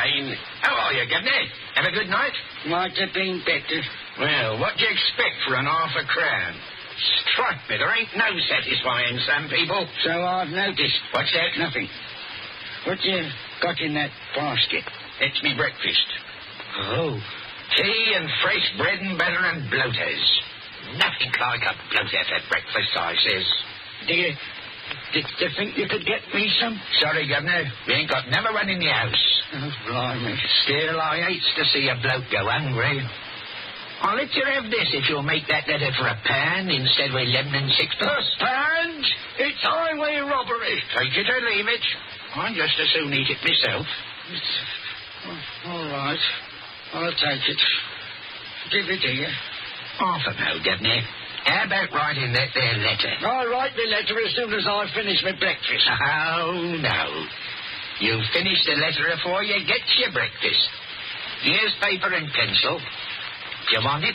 fine. How are you, Gibney? Have a good night? Might have been better. Well, what do you expect for an £0.50? Strike me, there ain't no satisfying some people. So I've noticed. What's that? Nothing. What you got in that basket? It's me breakfast. Oh. Tea and fresh bread and butter and bloaters. Nothing like a bloater for breakfast, I says. Do you think you could get me some? Sorry, Governor. We ain't got never one in the house. Oh, blimey. Still, I hates to see a bloke go hungry. I'll let you have this if you'll make that letter for £1 instead of 11 and 6 pence. £1? It's highway robbery. Take it or leave it. I'd just as soon eat it myself. All right. I'll take it. Give it here. Half a mo, Governor. How about writing that there letter? I'll write the letter as soon as I finish my breakfast. Oh, no. You finish the letter before you get your breakfast. Here's paper and pencil. Do you want it?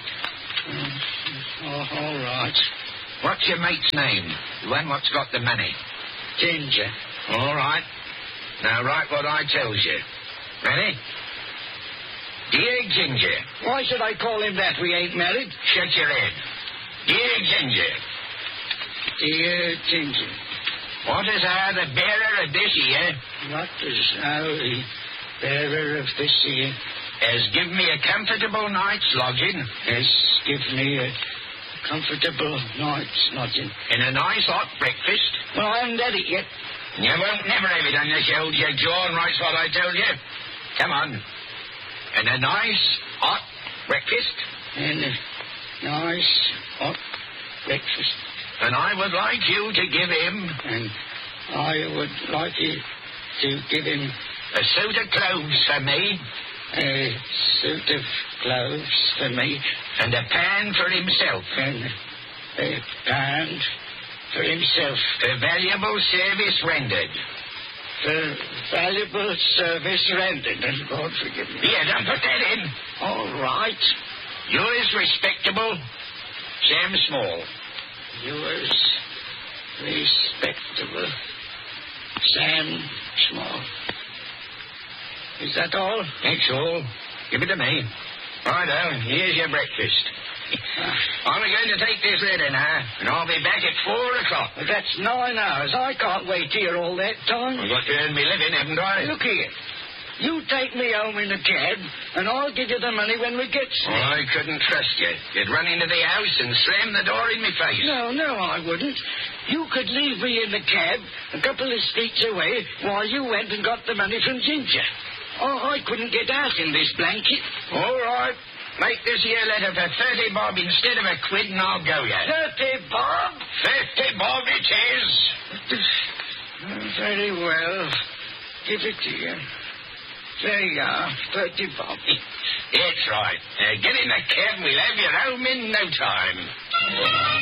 All right. What's your mate's name? The one what's got the money? Ginger. All right. Now write what I tells you. Ready? Dear Ginger. Why should I call him that? We ain't married. Shut your head. Dear Ginger. Dear Ginger. What is the bearer of this year? What is the bearer of this year? Has given me a comfortable night's lodging. Has given me a comfortable night's lodging. And a nice hot breakfast. Well, I haven't had it yet. You won't never have it unless you hold your jaw and writes what I told you. Come on. And a nice hot breakfast. And a nice hot breakfast. And I would like you to give him... And I would like you to give him... a suit of clothes for me. A suit of clothes for me. And £1 for himself. And a £1 for himself. For valuable service rendered. For valuable service rendered. And God forgive me. Yeah, don't put that in. All right. Yours respectable, Sam Small. Yours respectable, Sam Small. Is that all? That's all. Give it to me. Righto, here's your breakfast. I'm going to take this letter now, and I'll be back at 4 o'clock. Well, that's 9 hours. I can't wait here all that time. I've got to earn me living, haven't I? Look here. You take me home in a cab, and I'll give you the money when we get there. Oh, I couldn't trust you. You'd run into the house and slam the door in my face. No, I wouldn't. You could leave me in the cab a couple of streets away while you went and got the money from Ginger. Oh, I couldn't get out in this blanket. All right. Make this here letter for 30 bob instead of £1, and I'll go you. 30 bob? 50 bob it is. Very well. Give it to you. There you are, 30 bob. That's right. Get in the cab and we'll have you home in no time.